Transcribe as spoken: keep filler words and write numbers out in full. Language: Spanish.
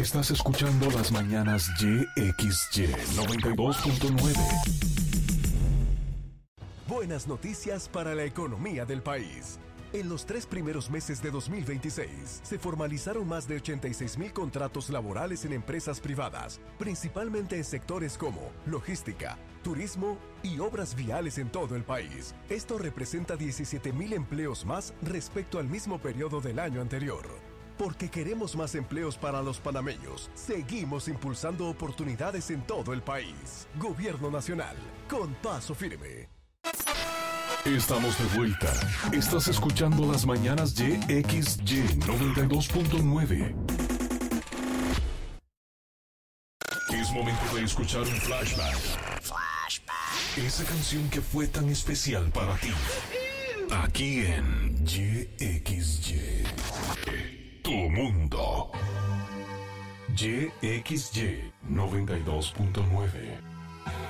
Estás escuchando las mañanas Y X Y noventa y dos punto nueve. Buenas noticias para la economía del país. En los tres primeros meses de dos mil veintiséis, se formalizaron más de ochenta y seis mil contratos laborales en empresas privadas, principalmente en sectores como logística, turismo y obras viales en todo el país. Esto representa diecisiete mil empleos más respecto al mismo periodo del año anterior. Porque queremos más empleos para los panameños, seguimos impulsando oportunidades en todo el país. Gobierno Nacional, con paso firme. Estamos de vuelta. Estás escuchando las mañanas Y X Y noventa y dos punto nueve. Es momento de escuchar un flashback. Flashback. Esa canción que fue tan especial para ti. Aquí en Y X Y. Tu mundo. Y X Y noventa y dos punto nueve.